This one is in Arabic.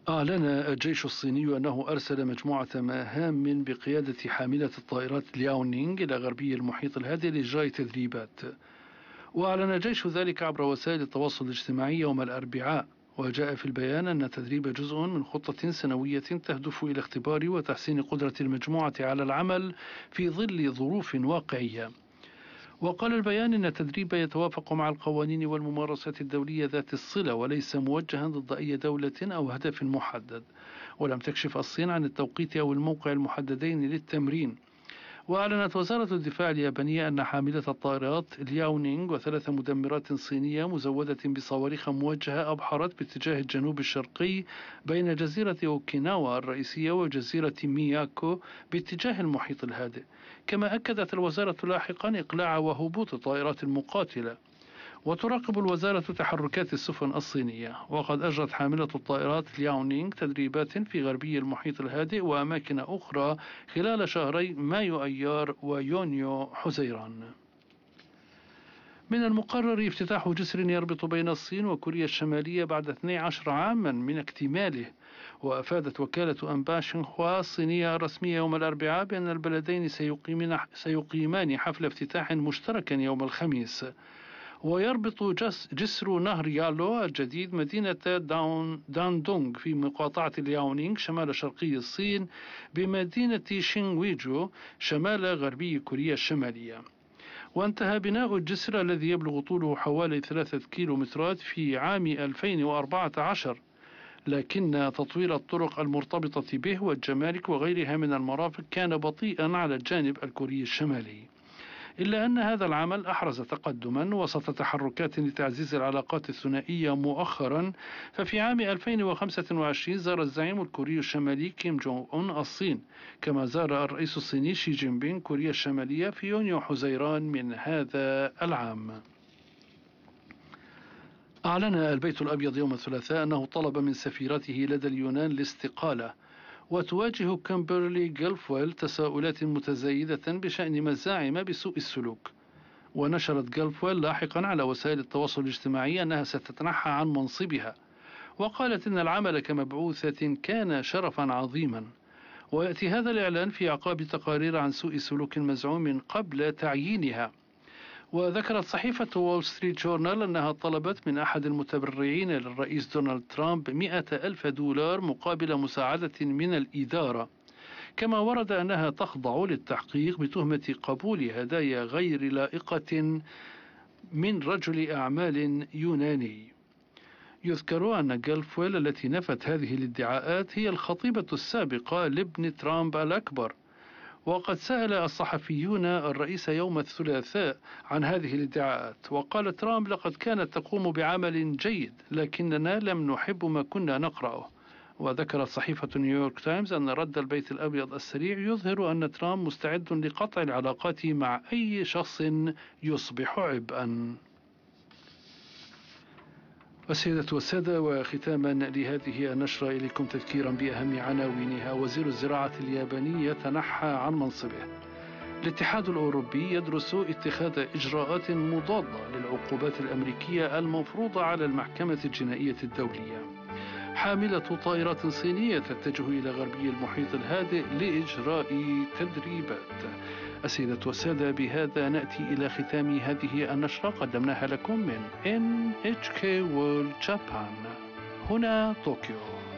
أعلن الجيش الصيني أنه أرسل مجموعة مهام بقيادة حاملة الطائرات لياونينغ إلى غربي المحيط الهادئ لإجراء تدريبات. وأعلن الجيش ذلك عبر وسائل التواصل الاجتماعي يوم الأربعاء، وجاء في البيان أن التدريب جزء من خطة سنوية تهدف إلى اختبار وتحسين قدرة المجموعة على العمل في ظل ظروف واقعية. وقال البيان إن التدريب يتوافق مع القوانين والممارسات الدولية ذات الصلة، وليس موجها ضد أي دولة أو هدف محدد. ولم تكشف الصين عن التوقيت أو الموقع المحددين للتمرين. وأعلنت وزارة الدفاع اليابانية أن حاملة الطائرات لياونينغ وثلاث مدمرات صينية مزودة بصواريخ موجهة أبحرت باتجاه الجنوب الشرقي بين جزيرة أوكيناوا الرئيسية وجزيرة مياكو باتجاه المحيط الهادئ. كما أكدت الوزارة لاحقا إقلاع وهبوط الطائرات المقاتلة. وتراقب الوزارة تحركات السفن الصينية. وقد أجرت حاملة الطائرات لياونينغ تدريبات في غربي المحيط الهادئ وأماكن أخرى خلال شهري مايو أيار ويونيو حزيران. من المقرر افتتاح جسر يربط بين الصين وكوريا الشمالية بعد 12 عاما من اكتماله. وأفادت وكالة أنباء شنخوا الصينية الرسمية يوم الأربعاء بأن البلدين سيقيمان حفل افتتاح مشترك يوم الخميس. ويربط جسر نهر يالو الجديد مدينة داندونغ في مقاطعة لياونينغ شمال شرقي الصين بمدينة شينغويجو شمال غربي كوريا الشمالية. وانتهى بناء الجسر الذي يبلغ طوله حوالي 3 كيلومترات في عام 2014، لكن تطوير الطرق المرتبطة به والجمارك وغيرها من المرافق كان بطيئا على الجانب الكوري الشمالي. إلا أن هذا العمل أحرز تقدما وسط تحركات لتعزيز العلاقات الثنائية مؤخرا. ففي عام 2025 زار الزعيم الكوري الشمالي كيم جونغ أون الصين، كما زار الرئيس الصيني شي جين بينغ كوريا الشمالية في يونيو حزيران من هذا العام. أعلن البيت الأبيض يوم الثلاثاء أنه طلب من سفيرته لدى اليونان الاستقالة. وتواجه كامبرلي جلفويل تساؤلات متزايدة بشأن مزاعم بسوء السلوك. ونشرت جلفويل لاحقا على وسائل التواصل الاجتماعي أنها ستتنحى عن منصبها، وقالت إن العمل كمبعوثة كان شرفا عظيما. ويأتي هذا الإعلان في أعقاب تقارير عن سوء سلوك مزعوم قبل تعيينها. وذكرت صحيفة وول ستريت جورنال أنها طلبت من أحد المتبرعين للرئيس دونالد ترامب 100,000 دولار مقابل مساعدة من الإدارة. كما ورد أنها تخضع للتحقيق بتهمة قبول هدايا غير لائقة من رجل أعمال يوناني. يذكر أن جلفويل التي نفت هذه الادعاءات هي الخطيبة السابقة لابن ترامب الأكبر. وقد سأل الصحفيون الرئيس يوم الثلاثاء عن هذه الادعاءات، وقال ترامب: لقد كانت تقوم بعمل جيد لكننا لم نحب ما كنا نقرأه. وذكرت صحيفة نيويورك تايمز أن رد البيت الأبيض السريع يظهر أن ترامب مستعد لقطع العلاقات مع أي شخص يصبح عبئا. السيدة والسادة، وختاما لهذه النشرة إليكم تذكيرا بأهم عناوينها. وزير الزراعة الياباني يتنحى عن منصبه. الاتحاد الأوروبي يدرس اتخاذ إجراءات مضادة للعقوبات الأمريكية المفروضة على المحكمة الجنائية الدولية. حاملة طائرات صينية تتجه إلى غربي المحيط الهادئ لإجراء تدريبات. السيدة والسادة، بهذا نأتي إلى ختام هذه النشرة قدمناها لكم من NHK World Japan هنا طوكيو.